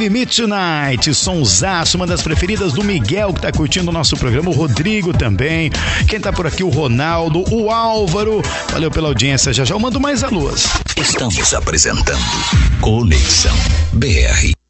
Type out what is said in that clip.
Save Me Tonight, sonsaço, uma das preferidas do Miguel, que tá curtindo o nosso programa, o Rodrigo também, quem tá por aqui, o Ronaldo, o Álvaro, valeu pela audiência, já eu mando mais alôs. Estamos apresentando Conexão BR.